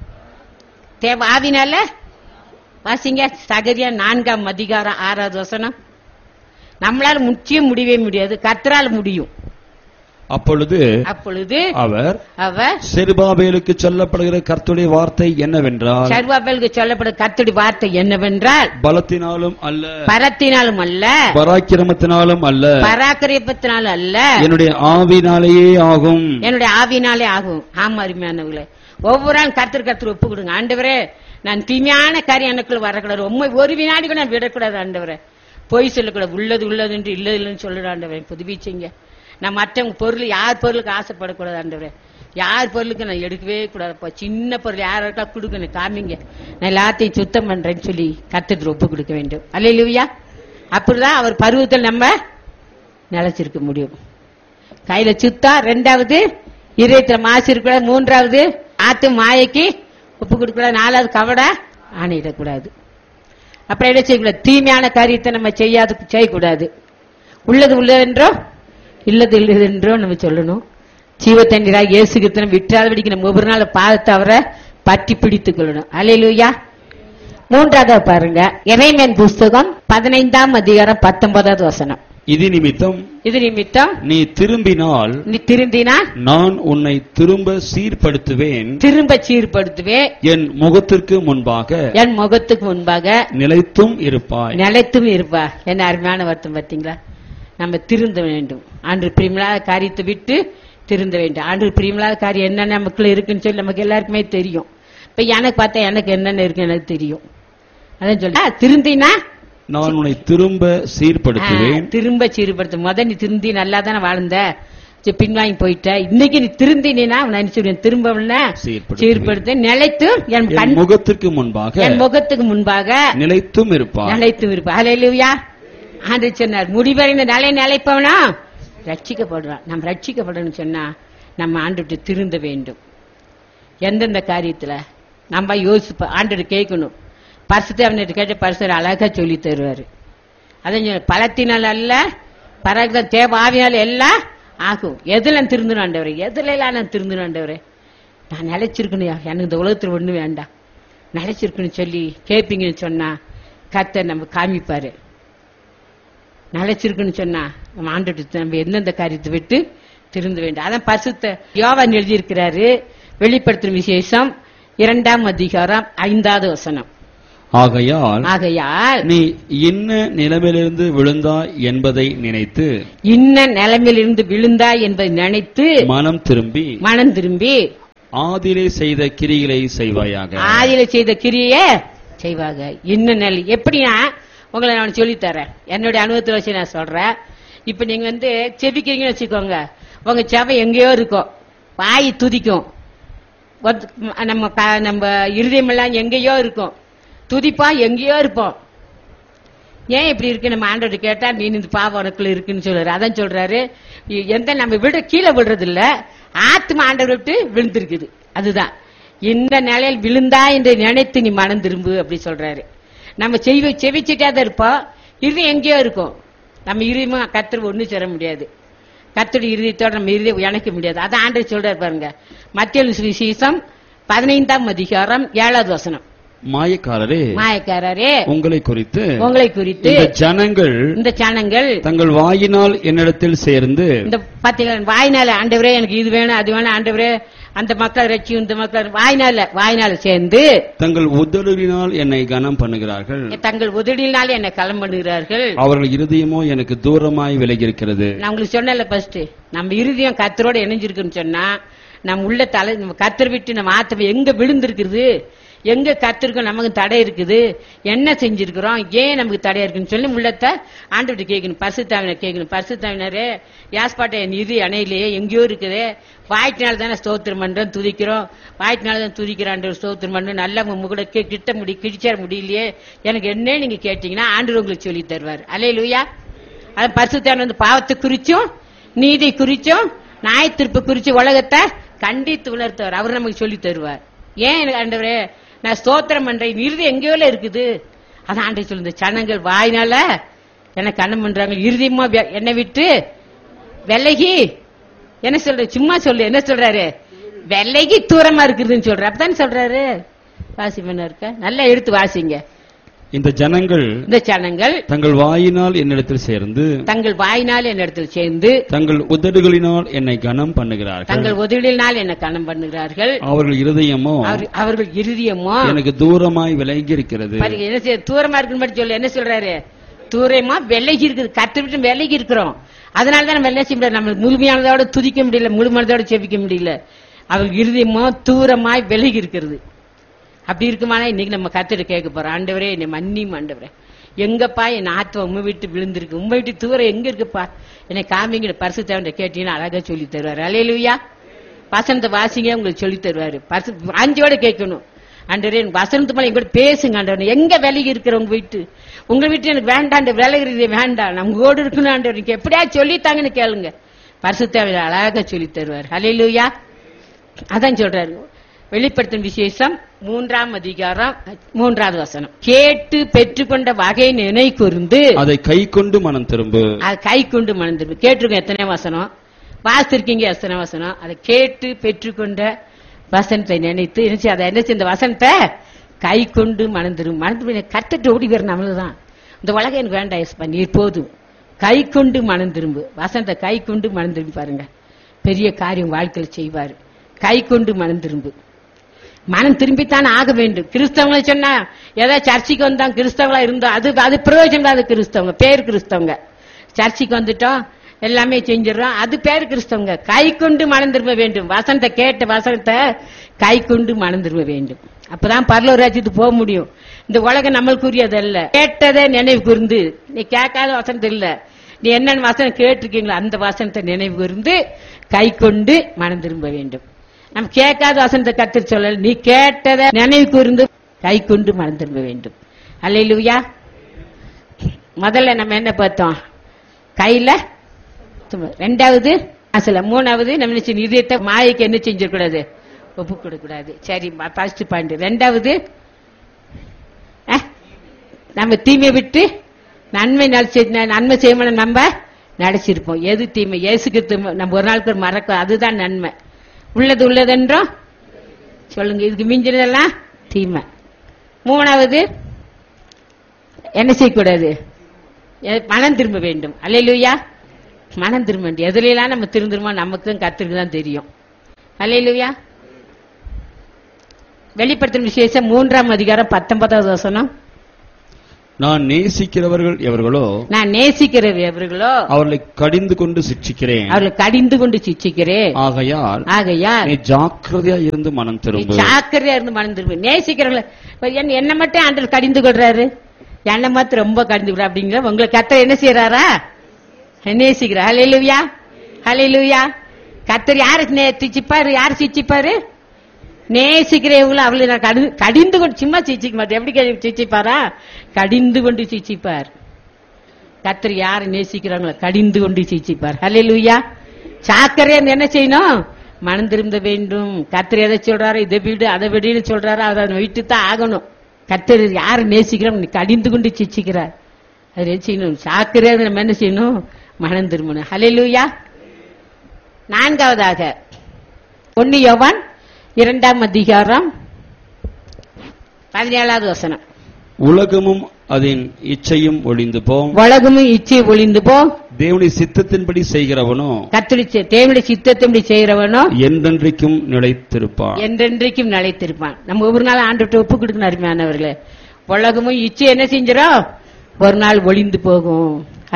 ஆவினால. வாசிங்க சகரியா 4ஆம் அதிகாரம் 6வது வசனம். நம்மளால முற்றியும் முடியவே முடியாது, கர்த்தரால் முடியும். அப்பொழுது அவர் செருபாபேலுக்கு சொல்லப்படுகிற கர்த்தருடைய வார்த்தை என்னவென்றால், செருபாபேலுக்கு சொல்லப்படுகிற கர்த்தருடைய வார்த்தை என்னவென்றால், பலத்தினாலும் அல்ல, பலத்தினாலும் அல்ல, பராக்கிரமத்தினாலும் அல்ல, பராக்கிரமத்தினாலும் அல்ல, என்னுடைய ஆவினாலேயே ஆகும். என்னுடைய ஆவினாலே ஆகும். ஆமா அருமையானவர்களே, ஒவ்வொரு நாள் கர்த்தர் ஒப்பு கொடுங்க. ஆண்டவரே நான் தீமையான காரியம் எனக்குள்ள வரக்கூடாது, உண்மை ஒரு வினாடி கூட நான் விடக்கூடாது ஆண்டவரே. பொய் சொல்லக்கூடாது, உள்ளது உள்ளது என்று இல்லது இல்லைன்னு சொல்லுற ஆண்டவரே. புதுப்பிச்சிங்க. நான் மற்றவங்க பொருள் யார் பொருளுக்கு ஆசைப்படக்கூடாது ஆண்டவரே. யார் பொருளுக்கு நான் எடுக்கவே கூடாதுப்பா. சின்ன பொருள் யாருக்கா கொடுக்கணும், காமிங்க, நான் எல்லாத்தையும் சுத்தம் பண்றேன்னு சொல்லி கர்த்தருக்கு ஒப்பு கொடுக்க வேண்டும். அல்லேலூயா. அப்படிதான் அவர் பருவத்தில் நம்ம நிலைச்சிருக்க முடியும். கையில சுத்தா, 2வது இதயத்துல மாசு இருக்கக்கூடாது, 3வது ஆத்து மாயைக்கு ஒப்பு கொடுக்கூடாது, 4வது கவடா ஆணையிடக்கூடாது. அப்புறம் என்ன செய்யக்கூடாது? தீமையான காரியத்தை நம்ம செய்யக்கூடாது. உள்ளது உள்ளதென்றோ இல்லது இல்லதென்றோ நம்ம சொல்லணும். ஜீவத்தண்ணீராக இயேசு கிறிஸ்துவை விட்டாதபடிக்கு நம்ம ஒவ்வொரு நாள் பாதத்தை அவரை பற்றி பிடித்துக் கொள்ளணும். அல்லேலூயா. 3வது பாருங்க, எரேமியன் புஸ்தகம் 15ஆம் அதிகாரம் 19வது வசனம். இது நிமித்தம் நீ திரும்பினால் நான் உன்னை திரும்ப சீர்படுத்துவேன், என் முகத்திற்கு முன்பாக நிலைத்தும் இருப்பாய். என்ன அருமையான வருத்தம் பார்த்தீங்களா? நம்ம திருந்த வேண்டும். ஆண்டு பிரியமில்லாத காரியத்தை விட்டு திருந்த வேண்டும். ஆண்டு பிரியமில்லாத காரியம் என்னென்ன நமக்குள்ள இருக்குன்னு சொல்லி நமக்கு எல்லாருக்குமே தெரியும். இப்ப எனக்கு பார்த்தா எனக்கு என்னென்ன இருக்கு எனக்கு தெரியும். அதான் சொல்ல திருந்தினா நான் உன்னை திரும்ப சீர்படுத்துவேன். திரும்ப சீர்படுத்த முத நீ திருந்தி நல்லா தானே வாழ்ந்த, பின்வாங்கி போயிட்ட. இன்னைக்கு நீ திருந்தினா திரும்ப சீர்படுத்த நிலைத்து என் முகத்துக்கு முன்பாக நிலைத்தும் இருப்பார். அல்லேலூயா. ஆண்டு சொன்னார், முடிவடைந்த நிலைப்பவனா ரட்சிக்கப்படுறான். நம்ம ரட்சிக்கப்படணும் சொன்னா நம்ம ஆண்டு திருந்த வேண்டும். எந்தெந்த காரியத்துல நம்ம யோசிப்ப ஆண்டு கேட்கணும். பரிசுத்த அவன்கிட்ட கேட்ட பரிசுத்தர் அழகா சொல்லி தருவாரு. அதான் பலத்தினால் அல்ல, பராக்கிரமம் தேவ ஆவியால் எல்லாம் ஆகும். எதுல திருந்தணும் ஆண்டவரே, எதுல எல்லாம் நான் திருந்தணும் ஆண்டவரே. நான் நிலைச்சிருக்கணும், எனக்கு இந்த உலகத்துல ஒண்ணு வேண்டாம், நிலைச்சிருக்கணும் சொல்லி கேட்பீங்கன்னு சொன்னா கர்த்தர் நம்ம காமிப்பாரு. நிலைச்சிருக்குன்னு சொன்னா நம்ம ஆண்டுட்டு நம்ம எந்தெந்த காரியத்தை விட்டு திருந்த வேண்டும். அதான் பரிசுத்த யோவான் எழுதியிருக்கிறாரு. வெளிப்படுத்தும் விசேஷம் 2ஆம் அதிகாரம் 5வது வசனம். ஆகையால் நீ இன்ன நிலைமையிலிருந்து விழுந்தாய் என்பதை நினைத்து மனம் திரும்பி ஆதியிலே செய்த கிரியைகளை செய்வாயாக. இன்ன நிலை எப்படின்னா உங்களை நான் சொல்லித்தரேன், என்னுடைய அனுபவத்தில் வச்சு நான் சொல்றேன். இப்ப நீங்க செபிக்கிறீங்கன்னு வச்சுக்கோங்க, உங்க செவை எங்கேயோ இருக்கும், வாய் துதிக்கும், நம்ம இருதயம் எல்லாம் எங்கேயோ இருக்கும், துதிப்பா எங்கேயோ இருப்போம். ஏன் இப்படி இருக்கு? நம்ம ஆண்டோட கேட்டா நீ இந்த பாவம் உனக்குள்ள இருக்குன்னு சொல்றாரு. அதான் சொல்றாரு, எந்த நம்ம கீழே விடுறது இல்ல, ஆத்மா ஆண்டவரை விட்டு விழுந்திருக்குது. அதுதான் இந்த நிலையில் விழுந்தா என்று நினைத்து நீ மனம் திரும்பு அப்படி சொல்றாரு. நம்ம செவிச்சுட்டே தான் இருப்போம், இருதயம் எங்கேயோ இருக்கும். நம்ம இருதயமும் கர்த்தர் ஒண்ணு சேர முடியாது, கர்த்தருடைய இருதயத்தோட நம்ம இருதயம் இணைக்க முடியாது. அதான் ஆண்டவர் சொல்றாரு பாருங்க, மத்தேயு சுவிசேஷம் 15ஆம் அதிகாரம் 7வது வசனம். மாயக்காரரே உங்களை குறித்து இந்த ஜனங்கள் தங்கள் வாயினால் என்னிடத்தில் சேர்ந்து, இந்த பாத்தீங்களா, வாயினால ஆண்டவரே எனக்கு இது வேணும் அது வேணும் ஆண்டவரே, அந்த மக்கள் ரட்சி, இந்த மக்கள் வாயினால சேர்ந்து தங்கள் உதடுகளினால் என்னை கனம் பண்ணுகிறார்கள். என்னை கலம் பண்ணுகிறார்கள். அவர்கள் இருதயமோ எனக்கு தூரமாய் விலகி இருக்கிறது. நான் உங்களுக்கு சொன்னல, ஃபர்ஸ்ட் நம்ம இருதயம் கர்த்தரோட இணைஞ்சிருக்குன்னு சொன்னா நம்ம உள்ள நம்ம கத்தர் விட்டு நம்ம ஆத்மா எங்க விழுந்திருக்குது, எங்க கத்திருக்கோம், நமக்கு தடை இருக்குது, என்ன செஞ்சிருக்கிறோம், ஏன் நமக்கு தடையா இருக்குன்னு சொல்லி உள்ளத்தை ஆண்டவர்கிட்ட கேட்கணும். பரிசுத்தாவினர் கேட்கணும். பரிசுத்தாவினரே, யாஸ்பாட்டை என் இது அணையிலேயே எங்கேயோ இருக்குது, வாய்ட்டினால தானே ஸ்தோத்திரம் பண்றோம், துதிக்கிறோம், வாய்ட்டினால தான் துதிக்கிறான் ஸ்தோத்திரம் பண்றோம், நல்லா கூட கிடிச்சேர முடியலையே, எனக்கு என்ன நீங்க கேட்டீங்கன்னா ஆண்டவர் உங்களுக்கு சொல்லி தருவார். அல்லேலூயா. அது பரிசுத்தாவினர் வந்து பாவத்தை குறிச்சும் நீதி குறிச்சும் நியாய தீர்ப்பு குறிச்சு உலகத்தை கண்டித்து உணர்த்துவார். அவர் நமக்கு சொல்லி தருவார். ஏன் ஆண்டவரே நான் ஸ்தோத்திரம் பண்றேன், இறுதி எங்கேயோ இருக்குது, அதான் ஆண்டவர் சொல்லுங்க. சனங்கள் வாயினால எனக்கு கண்ணம் பண்றாங்க, இறுதியமா என்னை விட்டு விலகி என்ன சொல்ற, சும்மா சொல்லு, என்ன சொல்றாரு, விலகி தூரமா இருக்குதுன்னு சொல்ற. அப்பதானே சொல்றாரு. வாசி பண்ண இருக்க நல்லா எடுத்து வாசிங்க. இந்த ஜனங்கள் தங்கள் வாயினால் என்னிடத்தில் சேர்ந்து தங்கள் உதடுகளினால் என்னை கனம் பண்ணுகிறார்கள். அவர்கள் இருதயமோ எனக்கு தூரமாய் விலகி இருக்கிறது. தூரமா இருக்குன்னு சொல்லு. என்ன சொல்றாரு, தூரமா விலகி இருக்குது, கற்றுவிட்டு விலகி இருக்கிறோம். அதனாலதான் நம்ம என்ன செய்ய முடியாது, நம்ம முழுமையானதோட துதிக்க முடியல, முழுமையானதோட செபிக்க முடியல. அவர்கள் இருதயமோ தூரமாய் விலகி இருக்கிறது. அப்படி இருக்குமானா இன்னைக்கு நம்ம கத்திட்டு கேட்க போறோம், ஆண்டவரே என்னை மன்னியும், ஆண்டவரே எங்கப்பா என் ஆத்மா உண்மை விட்டு விழுந்திருக்கு, உண்மை விட்டு தூரம் எங்க இருக்குப்பா, என்னை காமிங்கிற பரிசுத்தவன் கேட்டீங்கன்னா அழகா சொல்லி தருவாரு. அல்லேலூயா. வசனத்தை வாசிங்க, உங்களுக்கு சொல்லி தருவாரு. அஞ்சோட கேட்கணும், ஆண்டவரே வசனத்து மேல எங்கூட பேசுங்க, ஆண்டவர் எங்க விலகி இருக்கிற உங்க வீட்டு எனக்கு வேண்டாம், விலகிறது வேண்டாம், நம்ம கூட இருக்கணும் ஆண்டவர், நீங்க எப்படியா சொல்லித்தாங்கன்னு கேளுங்க, பரிசுத்தவன் அழகா சொல்லி தருவார். அல்லேலூயா. அதான் சொல்றாரு. வெளிப்படுத்தும் விசேஷம் 3ஆம் அதிகாரம் 3வது வசனம். கேட்டு பெற்றுக்கொண்ட வகை நினை கூர்ந்து அதை கை கொண்டு மனம் திரும்பு. கேட்டிருக்கோம் எத்தனை வசனம் வாசித்திருக்கீங்க, எத்தனை வசனம். அதை கேட்டு பெற்றுக்கொண்ட வசனத்தை நினைத்து அதை என்ன செய்ய, இந்த வசனத்தை கை கொண்டு மனம் திரும்பு. கத்துட்டு ஓடி வர நம்மளுதான் இந்த உலகம் எனக்கு வேண்டாம், நீர் போதும், கை கொண்டு மனம் திரும்பு. வசனத்தை கை கொண்டு மனம் திரும்பி பாருங்க, பெரிய காரியம் வாழ்க்கையில் செய்வாரு. கை கொண்டு மனம் திரும்பு. மனம் திரும்பித்தான் ஆக வேண்டும். கிறிஸ்தவங்களை சொன்னா ஏதாவது சர்ச்சைக்கு வந்தோம், கிறிஸ்தவங்களா இருந்தோம், அது பிரயோஜனம் தான். அது கிறிஸ்தவங்க, பேர் கிறிஸ்தவங்க. சர்ச்சைக்கு வந்துட்டோம், எல்லாமே செஞ்சிடறோம், அது பேர் கிறிஸ்தவங்க. கை கொண்டு மனம் திரும்ப வேண்டும். வசனத்தை கேட்ட வசனத்தை கை கொண்டு மனம் திரும்ப வேண்டும். அப்பதான் பரலோக ராஜ்யத்துக்கு போக முடியும். இந்த உலகம் நம்மளுக்குரியது அல்ல. கேட்டதை நினைவு கூர்ந்து, நீ கேட்காத வசனத்தை இல்ல, நீ என்னென்ன வசனம் கேட்டிருக்கீங்களோ அந்த வசனத்தை நினைவு கூர்ந்து கை கொண்டு மனம் திரும்ப வேண்டும். நம்ம கேட்காத வசனத்தை கர்த்தர் சொல்லல, நீ கேட்டதை நினைவு கூர்ந்து கை கொண்டு மனம் திரும்ப வேண்டும். அல்லேலூயா. முதல்ல நம்ம என்ன பார்த்தோம், கையில. ரெண்டாவது அசல. மூணாவது நம்ம இதயத்தை மாயைக்கு என்ன செஞ்சிடக்கூடாது, ஒப்பு கொடுக்கூடாது. சரி, ஃபர்ஸ்ட் பாயிண்ட். ரெண்டாவது நம்ம தீமை விட்டு நன்மை செய்யணும், நம்ம நடிச்சிருப்போம். எது தீமை, இயேசுக்கு நம்ம ஒரு நாளுக்கு மறக்க, அதுதான் நன்மை. உள்ளதென்றும் சொல்லுங்க, இதுக்கு மிஞ்சினதெல்லாம் தீமை. மூணாவது என்ன செய்யக்கூடாது, மனம் திரும்ப வேண்டும். அல்லேலூயா. மனம் திரும்ப வேண்டும். எதுலாம் நம்ம திருந்துருமோ நமக்கு தான் கர்த்தருக்கு தான் தெரியும். அல்லேலூயா. வெளிப்படுத்தும் விசேஷம் 3ஆம் அதிகாரம் 19வது வசனம். நான் நேசிக்கிறவர்கள் எவர்களோ அவர்களை கடிந்து கொண்டு சிட்சிக்கிறேன். ஆகையால் நீ ஜாக்கிரதையா இருந்து மனம் திரும்பு. நேசிக்கிறவர்கள் என்ன மட்டும் ஆண்டவர் கடிந்து கொள்றாரு, என்ன மாத்திரம் ரொம்ப கடிந்து கொள்ற அப்படிங்கிற உங்களுக்கு கர்த்தர் என்ன செய்யறாரா, நேசிக்கிறார். ஹல்லேலூயா. ஹல்லேலூயா. கர்த்தர் யாருக்கு சிச்சிப்பாரு, யாரு சிச்சிப்பாரு, நேசிக்கிறவங்கள அவளை நான் கடிந்து கொண்டு, சும்மா சிச்சிக்க மாட்டேன். எப்படி சிச்சிப்பாரா, கடிந்து கொண்டு சிச்சிப்பார். கர்த்தர் யாரை நேசிக்கிறாங்களோ கடிந்து கொண்டு சிச்சிப்பார். ஹல்லேலூயா. சாக்கரையா என்ன செய்யணும், மனம் திரும்ப வேண்டும். கர்த்தர் எதை சொல்றாரு, இதை வீடு அதை விடுன்னு சொல்றாரு, அதை விட்டு தான் ஆகணும். கர்த்தர் யாரை நேசிக்கிறோம், கடிந்து கொண்டு சிச்சிக்கிறார். அது என்ன செய்யணும், சாக்கரையா நம்ம என்ன செய்யணும், மனம் திரும்பணும். ஹல்லேலூயா. நான்காவதாக 1 யோவான் 2ஆம் அதிகாரம் 17வது வசனம். உலகமும் அதன் இச்சையும் ஒளிந்து போம். தேவனுடைய சித்தத்தின்படி செய்கிறவனோ, தேவனுடைய சித்தத்தின்படி செய்கிறவனோ என்றென்றைக்கும் நிலைத்திருப்பான். நம்ம ஒவ்வொரு நாள் ஆண்டவர்கிட்ட ஒப்பு கொடுக்கணும். அருமையானவர்களே, உலகமும் இச்சை என்ன செஞ்சிடும், ஒரு நாள் ஒளிந்து போகும்.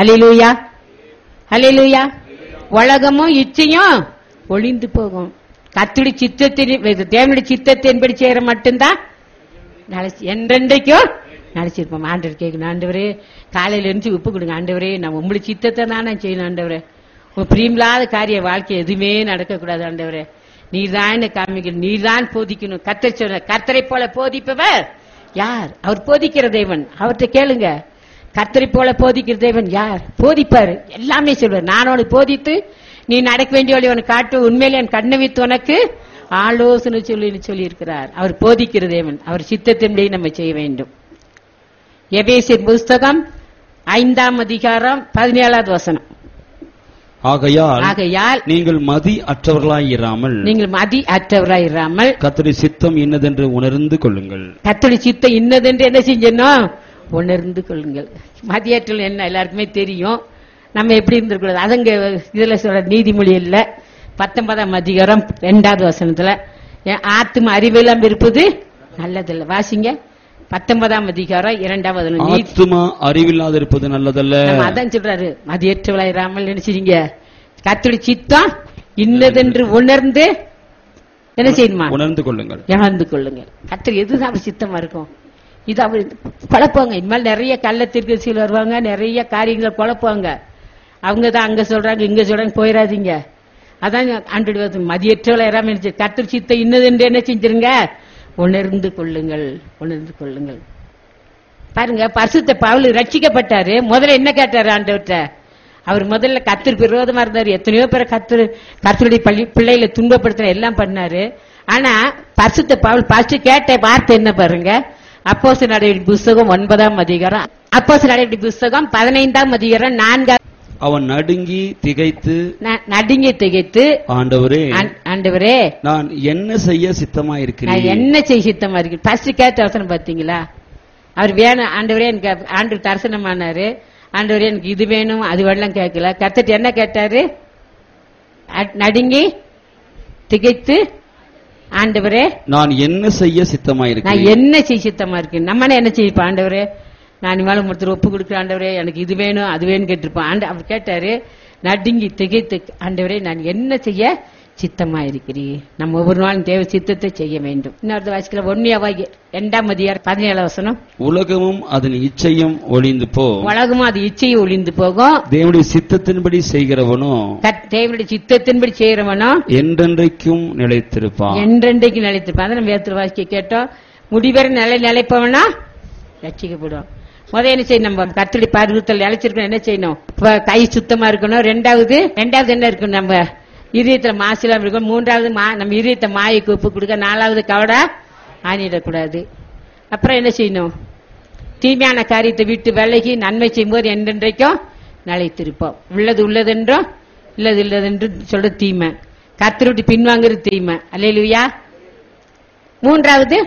அல்லேலூயா. அல்லேலூயா. உலகமும் இச்சையும் ஒளிந்து போகும். கர்த்தருடைய சித்தத்தின் தேவனுடைய சித்தத்தின்படி செய்யற மட்டும்தான் என்றென்றைக்கும் நினைச்சிருப்போம். ஆண்டவர் கேட்கணும், ஆண்டவரே காலையில இருந்து உப்பு கொடுங்க ஆண்டவரே, நான் உங்களுடைய சித்தத்தை தான் நான் செய்யணும் ஆண்டவரே. உங்க பிரியமில்லாத காரிய வாழ்க்கை எதுவுமே நடக்கக்கூடாது ஆண்டவரே. நீர்தான் காமிக்கணும், நீர்தான் போதிக்கணும். கர்த்தர் சொன்ன கர்த்தரை போல போதிப்பவர் யார்? அவர் போதிக்கிற தேவன். அவர்கிட்ட கேளுங்க, கர்த்தரை போல போதிக்கிற தேவன் யார்? போதிப்பாரு, எல்லாமே சொல்வார். நான் உனக்கு போதித்து நீ நடக்க வேண்டிய வழி உனக்கு காட்டு, உண்மையில என் கண்ணை வைத்து உனக்கு ஆலோசனை சொல்லி இருக்கிறார். அவர் போதிக்கிற தேவன். அவர் சித்தத்தின்படி நம்ம செய்ய வேண்டும். எபேசியர் புஸ்தகம் 5ஆம் அதிகாரம் 17வது வசனம். ஆகையால் நீங்கள் மதி அற்றவர்களாயிராமல் கர்த்தருடைய சித்தம் இன்னதென்று உணர்ந்து கொள்ளுங்கள். கர்த்தருடைய சித்தம் இன்னதென்று என்ன செஞ்சணும்? உணர்ந்து கொள்ளுங்கள். மதியற்றல் என்ன எல்லாருக்குமே தெரியும். நம்ம எப்படி இருந்திருக்கூடாது. அதங்க இதுல சொல்ற நீதிமொழி இல்ல 19ஆம் அதிகாரம் 2வது வசனத்துல ஆத்தும அறிவெல்லாம் இருப்பது நல்லதில்ல. வாசிங்க 19ஆம் அதிகாரம் 2வது. ஆத்துமா அறிவில்லாத இருப்பது நல்லதல்ல. அதான் சொல்றாரு, மதியற்றவளாயிராமல் நினைச்சிருங்க. கர்த்தருடைய சித்தம் இன்னதென்று உணர்ந்து என்ன செய்யணுமா? உணர்ந்து கொள்ளுங்கள். உணர்ந்து கொள்ளுங்கள். கர்த்தர் எதுதான் அவர் சித்தமா இருக்கும். இது அவர் குழப்பாங்க. இனிமேல் நிறைய கள்ளத்திற்கு சீல் வருவாங்க, நிறைய காரியங்களை குழப்பாங்க. அவங்கதான் அங்க சொல்றாங்க இங்க சொல்றாங்க, போயிடாதீங்க. அதான் ஆண்டு மதியற்றவளாயிராமல் நினைச்சு கர்த்தர் சித்தம் இன்னதென்று என்ன செஞ்சிருங்க? உணர்ந்து கொள்ளுங்கள், உணர்ந்து கொள்ளுங்கள். பாருங்க, பரிசுத்த பவுல் ரட்சிக்கப்பட்டாரு. முதல்ல என்ன கேட்டாரு ஆண்டவர்கிட்ட? அவர் முதல்ல கர்த்தருக்கு விரோதமா இருந்தாரு. எத்தனையோ பேரை கர்த்தருடைய பிள்ளைகளை துன்பப்படுத்த எல்லாம் பண்ணாரு. ஆனா பரிசுத்த பவுல் ஃபர்ஸ்ட் கேட்ட வார்த்தை என்ன பாருங்க? அப்போஸ்தலர் நடவடிக்கை புஸ்தகம் 9ஆம் அதிகாரம், அப்போஸ்தலர் நடவடிக்கை புஸ்தகம் 15ஆம் அதிகாரம் 4. அவன் நடுங்கி திகைத்து ஆண்டவரே நான் என்ன செய்ய சித்தமா இருக்கிறேன், நான் என்ன செய்ய சித்தமா இருக்கேன். ஃபர்ஸ்ட் கேட்ட வசனம் பாத்தீங்களா? அவர் வேணும் ஆண்டவரே, எனக்கு ஆண்டு தரிசனமானாரு. ஆண்டவரே எனக்கு இது வேணும் அது வேணும் கேட்கல. கர்த்தர் என்ன கேட்டாரு? நடுங்கி திகைத்து ஆண்டவரே நான் என்ன செய்ய சித்தமா இருக்கேன், நான் என்ன செய்ய சித்தமா இருக்கேன். நம்ம என்ன செய்யப்பா ஆண்டவரே, நான் மேல ஒருத்தர் ஒப்பு கொடுக்குற ஆண்டவரே, எனக்கு இது வேணும் அது வேணும் கேட்டிருப்பான். அவர் கேட்டாரு நடுங்கி திகைத்து, ஆண்டவரே நான் என்ன செய்ய சித்தமா இருக்கிறீர். நம்ம ஒவ்வொரு நாளும் தேவ சித்தத்தை செய்ய வேண்டும். இன்னொரு வாசிக்கல 2ஆம் அதிகாரம் 17 வசனம். உலகமும் அதன் இச்சையும் ஒளிந்து போகும், உலகமும் அது இச்சையும் ஒளிந்து போகும். தேவனுடைய சித்தத்தின்படி செய்கிறவனோ என்றென்றைக்கும் நிலைத்திருப்பான். என்றென்றைக்கும் நிலைத்திருப்பான். நம்ம வேதத்தில் வாசிக்க கேட்டோம். முடிவரை நிலைப்பவனா ரட்சிக்கப்படும். முதல் என்ன செய்யணும்? நம்ம கர்த்தருடைய பரிசுத்தல் நிலைச்சிருக்கணும். என்ன செய்யணும்? கை சுத்தமா இருக்கணும். ரெண்டாவது என்ன இருக்கணும்? நம்ம இதயத்துல மாசிலாம் இருக்கணும். மூன்றாவது நம்ம இதயத்தை மாயைக்கு ஒப்பு கொடுக்க. நாலாவது கவடா ஆணிடக்கூடாது. அப்புறம் என்ன செய்யணும்? தீமையான காரியத்தை விட்டு விலகி நன்மை செய்யும்போது என்றென்றைக்கும் நிலைத்திருப்போம். உள்ளது உள்ளதென்றும் இல்லது இல்லதென்று சொல்ற தீமை, கர்த்தரை பின்வாங்குறது தீமை. அல்லேலூயா. மூன்றாவது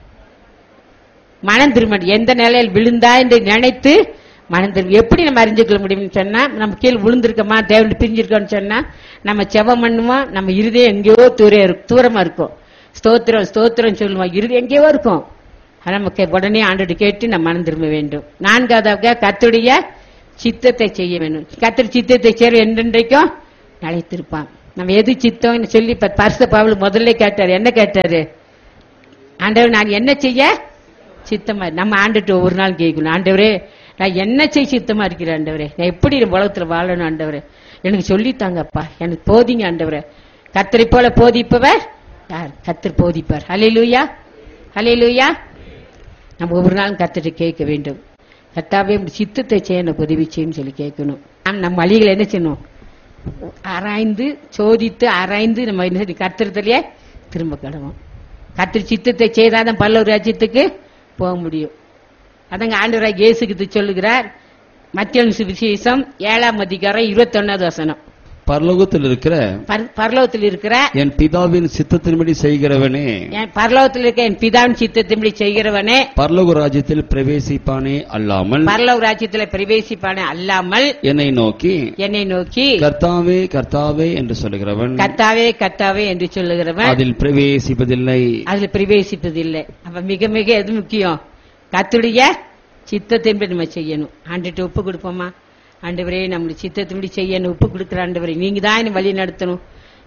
மனம் திரும்ப. எந்த நிலையில் விழுந்தா என்று நினைத்து மனம் திரும்ப. எப்படி நம்ம அறிஞ்சுக்கொள்ள முடியும்னு சொன்னா, நம்ம கீழே விழுந்திருக்கோமா தேவன் பிரிஞ்சிருக்கோம்னு சொன்னா நம்ம செவம் பண்ணுவோம். நம்ம இருதயம் எங்கேயோ தூரமா இருக்கும். ஸ்தோத்திரம் ஸ்தோத்திரம் சொல்லுவோம், இருதயம் எங்கேயோ இருக்கும். நமக்கு உடனே ஆண்டோடு கேட்டு நம்ம மனம் திரும்ப வேண்டும். நான்காவதாக கர்த்தருடைய சித்தத்தை செய்ய வேண்டும். கர்த்தர் சித்தத்தை செய்ய என்றென்றைக்கும் நிலைத்திருப்பான். நம்ம எது சித்தம் சொல்லி பரிசுத்த பவுல் முதல்ல கேட்டாரு. என்ன கேட்டாரு? ஆண்டவர் நான் என்ன செய்ய சித்தமா. நம்ம ஆண்டுட்டு ஒவ்வொரு நாள் கேட்கணும், ஆண்டவரே நான் என்ன செய்ய சித்தமா இருக்கிறேன் ஆண்டவரே, நான் எப்படி உலகத்துல வாழணும் ஆண்டவரே, எனக்கு சொல்லித்தாங்கப்பா, எனக்கு போதிங்க ஆண்டவரே. கர்த்தரை போல போதிப்பவர் யார்? கர்த்தர் போதிப்பார். ஹல்லேலூயா, ஹல்லேலூயா. நம்ம ஒவ்வொரு நாளும் கர்த்தரை கேட்க வேண்டும். கர்த்தாவே சித்தத்தை செய்ய உதவி செய்யன்னு சொல்லி கேட்கணும். நம்ம வழிகளை என்ன செய்யணும்? ஆராய்ந்து சோதித்து ஆராய்ந்து நம்ம என்ன கர்த்தரத்திலேயே திரும்ப கடவோம். கர்த்தர் சித்தத்தை செய்தாதான் பரலோக ராஜ்யத்துக்கு போக முடியும். அதங்க ஆண்டவராகிய இயேசு சொல்லுகிறார். மத்தேயு சுவிசேஷம் 7ஆம் அதிகாரம் 21வது வசனம். பரலோகத்தில் இருக்கிற என் பிதாவின் சித்தத்தின்படி செய்கிறவனே, பரலோகத்தில் இருக்க என் பிதாவின் சித்தத்தின்படி செய்கிறவனே பரலோக ராஜ்யத்தில் பிரவேசிப்பானே அல்லாமல், பரலோக ராஜ்யத்தில் பிரவேசிப்பானே அல்லாமல் என்னை நோக்கி கர்த்தாவே கர்த்தாவே என்று சொல்லுகிறவன், கர்த்தாவே கர்த்தாவே என்று சொல்லுகிறவன் அதில் பிரவேசிப்பதில்லை. அப்ப மிக மிக எது முக்கியம்? கர்த்தருடைய சித்தத்தின்படி நம்ம செய்யணும். ஆண்டுட்டு ஒப்பு கொடுப்போமா? ஆண்டவரே நம்மளுடைய சித்தத்தின்படி செய்யணும் ஒப்பு கொடுக்குற ஆண்டவரே, நீங்க தான் என்ன வழி நடத்தணும்.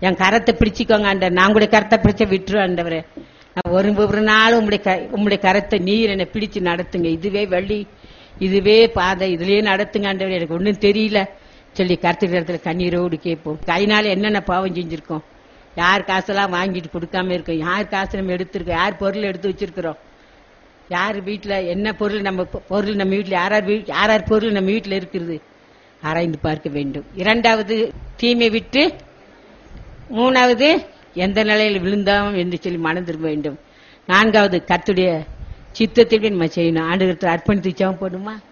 என் கரத்தை பிடிச்சிக்கோங்க ஆண்டவர். நான் கூட கரத்தை பிடிச்ச விட்டுரு ஆண்டவரே. நான் ஒரு நாள் உங்களுடைய கரத்தை நீர் என்னை பிடிச்சு நடத்துங்க. இதுவே வழி, இதுவே பாதை, இதுலயே நடத்துங்க ஆண்டவரே. எனக்கு ஒன்றும் தெரியல சொல்லி கருத்துக்கிற இடத்துல கண்ணீரோடு கேட்போம். கையினால என்னென்ன பாவம் செஞ்சிருக்கோம், யார் காசெல்லாம் வாங்கிட்டு கொடுக்காம இருக்கோம், யார் காசு நம்ம எடுத்திருக்கோம், யார் பொருள் எடுத்து வச்சிருக்கிறோம், யார் வீட்டுல என்ன பொருள், நம்ம பொருள் நம்ம வீட்டுல யார் பொருள் நம்ம வீட்டுல இருக்கிறது ஆராய்ந்து பார்க்க வேண்டும். இரண்டாவது தீமை விட்டு, மூணாவது எந்த நிலையில் விழுந்தோம் என்று சொல்லி மனம் திரும்ப வேண்டும். நான்காவது கர்த்தருடைய சித்தத்திற்கு நம்ம செய்யணும். ஆண்டவருக்கு அர்ப்பணித்து ஜெபம் போடுமா?